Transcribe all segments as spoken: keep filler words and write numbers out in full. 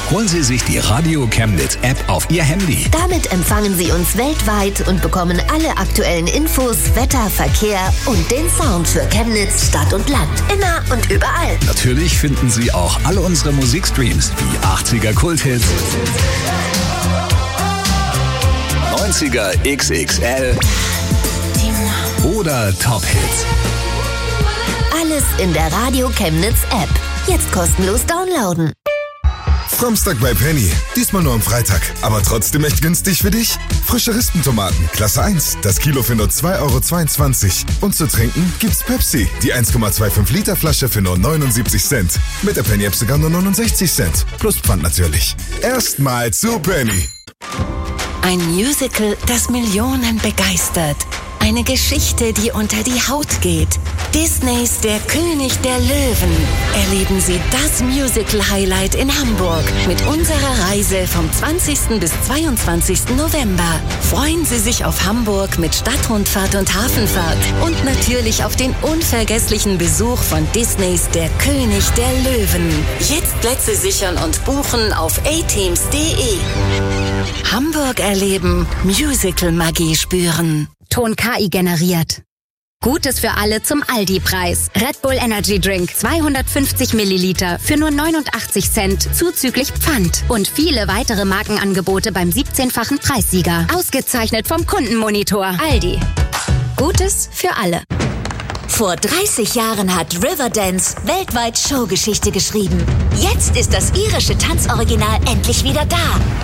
Holen Sie sich die Radio Chemnitz App auf Ihr Handy. Damit empfangen Sie uns weltweit und bekommen alle aktuellen Infos, Wetter, Verkehr und den Sound für Chemnitz, Stadt und Land. Immer und überall. Natürlich finden Sie auch alle unsere Musikstreams wie achtziger Kulthits, neunziger X X L oder Top-Hits. Alles in der Radio Chemnitz App. Jetzt kostenlos downloaden. Framstag bei Penny. Diesmal nur am Freitag. Aber trotzdem echt günstig für dich. Frische Rispentomaten, Klasse eins. Das Kilo für nur zwei Euro zweiundzwanzig. Und zu trinken gibt's Pepsi. Die eins Komma fünfundzwanzig Liter Flasche für nur neunundsiebzig Cent. Mit der Penny App sogar nur neunundsechzig Cent. Plus Pfand natürlich. Erstmal zu Penny. Ein Musical, das Millionen begeistert. Eine Geschichte, die unter die Haut geht. Disneys Der König der Löwen. Erleben Sie das Musical-Highlight in Hamburg mit unserer Reise vom zwanzigsten bis zweiundzwanzigsten November. Freuen Sie sich auf Hamburg mit Stadtrundfahrt und Hafenfahrt und natürlich auf den unvergesslichen Besuch von Disneys Der König der Löwen. Jetzt Plätze sichern und buchen auf a teams punkt de. Hamburg erleben, Musical-Magie spüren. Ton K I generiert. Gutes für alle zum Aldi-Preis. Red Bull Energy Drink zweihundertfünfzig Milliliter für nur neunundachtzig Cent zuzüglich Pfand. Und viele weitere Markenangebote beim siebzehnfachen Preissieger. Ausgezeichnet vom Kundenmonitor. Aldi. Gutes für alle. Vor dreißig Jahren hat Riverdance weltweit Showgeschichte geschrieben. Jetzt ist das irische Tanzoriginal endlich wieder da.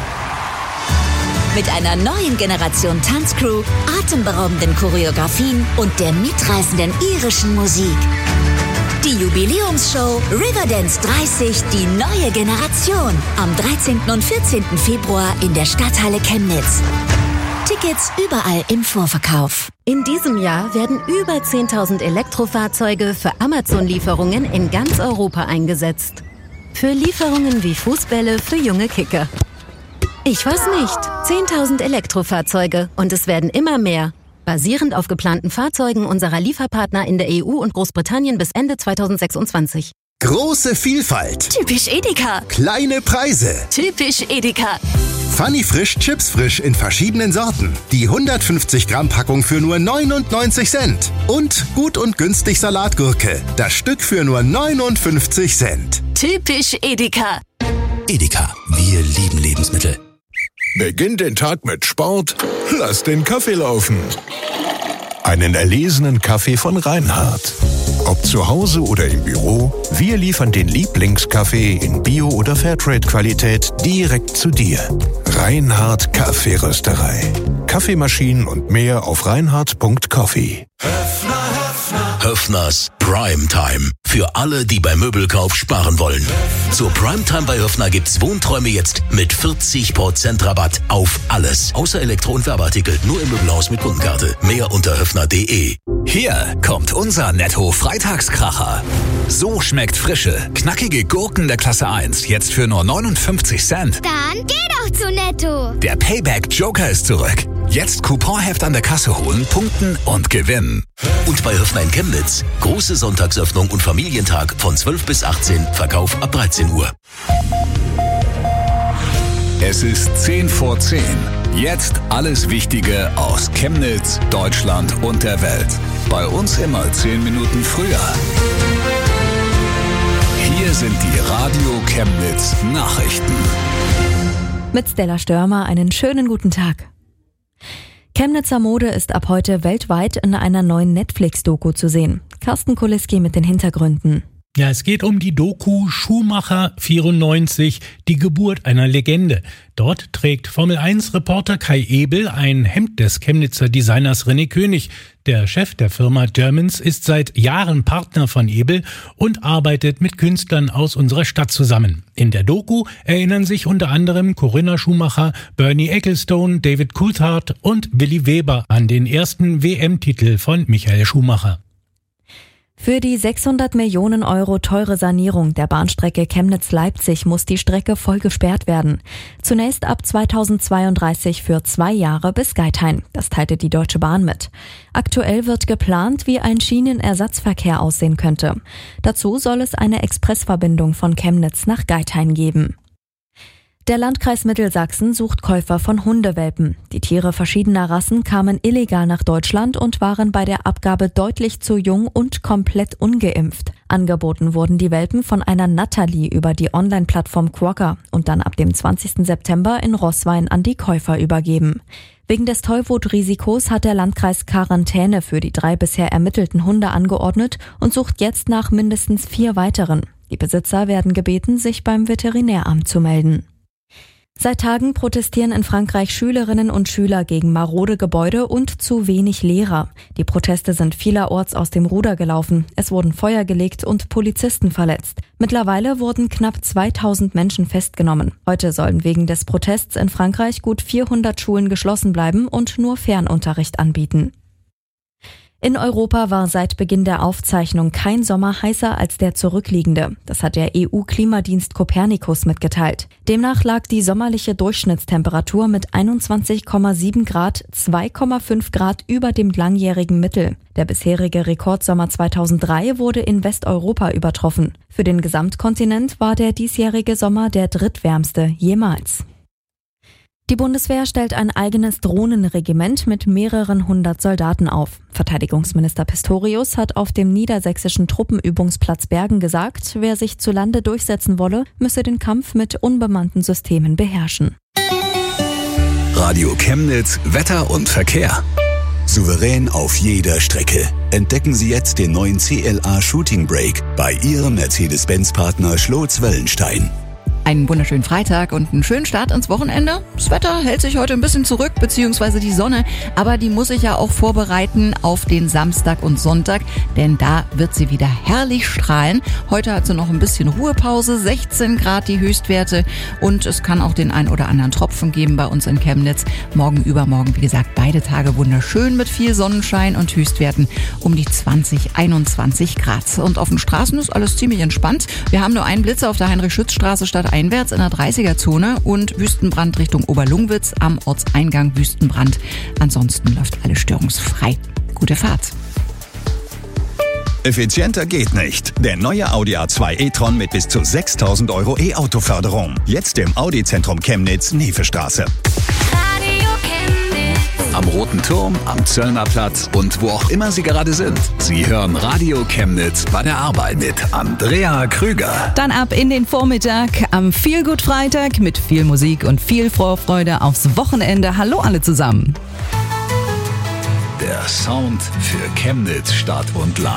Mit einer neuen Generation Tanzcrew, atemberaubenden Choreografien und der mitreißenden irischen Musik. Die Jubiläumsshow Riverdance dreißig, die neue Generation. Am dreizehnten und vierzehnten Februar in der Stadthalle Chemnitz. Tickets überall im Vorverkauf. In diesem Jahr werden über zehntausend Elektrofahrzeuge für Amazon-Lieferungen in ganz Europa eingesetzt. Für Lieferungen wie Fußbälle für junge Kicker. Ich weiß nicht. zehntausend Elektrofahrzeuge und es werden immer mehr. Basierend auf geplanten Fahrzeugen unserer Lieferpartner in der E U und Großbritannien bis Ende zweitausendsechsundzwanzig. Große Vielfalt. Typisch Edeka. Kleine Preise. Typisch Edeka. Funny Frisch Chips Frisch in verschiedenen Sorten. Die hundertfünfzig Gramm Packung für nur neunundneunzig Cent. Und gut und günstig Salatgurke. Das Stück für nur neunundfünfzig Cent. Typisch Edeka. Edeka, wir lieben Lebensmittel. Beginnt den Tag mit Sport, lasst den Kaffee laufen. Einen erlesenen Kaffee von Reinhardt. Ob zu Hause oder im Büro, wir liefern den Lieblingskaffee in Bio- oder Fairtrade-Qualität direkt zu dir. Reinhardt Kaffeerösterei. Kaffeemaschinen und mehr auf reinhardt punkt coffee. Höffners Primetime. Für alle, die beim Möbelkauf sparen wollen. Zur Primetime bei Höffner gibt's Wohnträume jetzt mit vierzig Prozent Rabatt auf alles. Außer Elektro- und Werbeartikel. Nur im Möbelhaus mit Kundenkarte. Mehr unter höffner punkt de. Hier kommt unser Netto-Freitagskracher. So schmeckt frische, knackige Gurken der Klasse eins. Jetzt für nur neunundfünfzig Cent. Dann geh doch zu Netto. Der Payback-Joker ist zurück. Jetzt Couponheft an der Kasse holen, punkten und gewinnen. Und bei Höffner in Chemnitz. Große Sonntagsöffnung und Familientag von zwölf bis achtzehn. Verkauf ab dreizehn Uhr. Es ist zehn vor zehn. Jetzt alles Wichtige aus Chemnitz, Deutschland und der Welt. Bei uns immer zehn Minuten früher. Hier sind die Radio Chemnitz Nachrichten. Mit Stella Störmer einen schönen guten Tag. Chemnitzer Mode ist ab heute weltweit in einer neuen Netflix-Doku zu sehen. Carsten Kuliski mit den Hintergründen. Ja, es geht um die Doku Schumacher vierundneunzig, die Geburt einer Legende. Dort trägt Formel eins Reporter Kai Ebel ein Hemd des Chemnitzer Designers René König. Der Chef der Firma Germans ist seit Jahren Partner von Ebel und arbeitet mit Künstlern aus unserer Stadt zusammen. In der Doku erinnern sich unter anderem Corinna Schumacher, Bernie Ecclestone, David Coulthard und Willi Weber an den ersten W M-Titel von Michael Schumacher. Für die sechshundert Millionen Euro teure Sanierung der Bahnstrecke Chemnitz-Leipzig muss die Strecke voll gesperrt werden. Zunächst ab zweitausendzweiunddreißig für zwei Jahre bis Geithain. Das teilte die Deutsche Bahn mit. Aktuell wird geplant, wie ein Schienenersatzverkehr aussehen könnte. Dazu soll es eine Expressverbindung von Chemnitz nach Geithain geben. Der Landkreis Mittelsachsen sucht Käufer von Hundewelpen. Die Tiere verschiedener Rassen kamen illegal nach Deutschland und waren bei der Abgabe deutlich zu jung und komplett ungeimpft. Angeboten wurden die Welpen von einer Natalie über die Online-Plattform Quokka und dann ab dem zwanzigsten September in Roßwein an die Käufer übergeben. Wegen des Tollwut-Risikos hat der Landkreis Quarantäne für die drei bisher ermittelten Hunde angeordnet und sucht jetzt nach mindestens vier weiteren. Die Besitzer werden gebeten, sich beim Veterinäramt zu melden. Seit Tagen protestieren in Frankreich Schülerinnen und Schüler gegen marode Gebäude und zu wenig Lehrer. Die Proteste sind vielerorts aus dem Ruder gelaufen. Es wurden Feuer gelegt und Polizisten verletzt. Mittlerweile wurden knapp zweitausend Menschen festgenommen. Heute sollen wegen des Protests in Frankreich gut vierhundert Schulen geschlossen bleiben und nur Fernunterricht anbieten. In Europa war seit Beginn der Aufzeichnung kein Sommer heißer als der zurückliegende. Das hat der E U-Klimadienst Copernicus mitgeteilt. Demnach lag die sommerliche Durchschnittstemperatur mit einundzwanzig Komma sieben Grad zwei Komma fünf Grad über dem langjährigen Mittel. Der bisherige Rekordsommer zweitausenddrei wurde in Westeuropa übertroffen. Für den Gesamtkontinent war der diesjährige Sommer der drittwärmste jemals. Die Bundeswehr stellt ein eigenes Drohnenregiment mit mehreren hundert Soldaten auf. Verteidigungsminister Pistorius hat auf dem niedersächsischen Truppenübungsplatz Bergen gesagt, wer sich zu Lande durchsetzen wolle, müsse den Kampf mit unbemannten Systemen beherrschen. Radio Chemnitz Wetter und Verkehr. Souverän auf jeder Strecke. Entdecken Sie jetzt den neuen C L A Shooting Brake bei Ihrem Mercedes-Benz-Partner Schlotz-Wellenstein. Einen wunderschönen Freitag und einen schönen Start ins Wochenende. Das Wetter hält sich heute ein bisschen zurück, beziehungsweise die Sonne, aber die muss sich ja auch vorbereiten auf den Samstag und Sonntag, denn da wird sie wieder herrlich strahlen. Heute hat sie noch ein bisschen Ruhepause, sechzehn Grad die Höchstwerte und es kann auch den ein oder anderen Tropfen geben bei uns in Chemnitz. Morgen, übermorgen, wie gesagt, beide Tage wunderschön mit viel Sonnenschein und Höchstwerten um die zwanzig, einundzwanzig Grad. Und auf den Straßen ist alles ziemlich entspannt. Wir haben nur einen Blitzer auf der Heinrich-Schütz-Straße statt einwärts in der dreißiger-Zone und Wüstenbrand Richtung Oberlungwitz am Ortseingang Wüstenbrand. Ansonsten läuft alles störungsfrei. Gute Fahrt. Effizienter geht nicht. Der neue Audi A zwei e-tron mit bis zu sechstausend Euro E-Auto-Förderung. Jetzt im Audi-Zentrum Chemnitz, Nefestraße. Am Roten Turm, am Zöllnerplatz und wo auch immer Sie gerade sind. Sie hören Radio Chemnitz bei der Arbeit mit Andrea Krüger. Dann ab in den Vormittag am Feelgood-Freitag mit viel Musik und viel Vorfreude aufs Wochenende. Hallo alle zusammen. Der Sound für Chemnitz, Stadt und Land.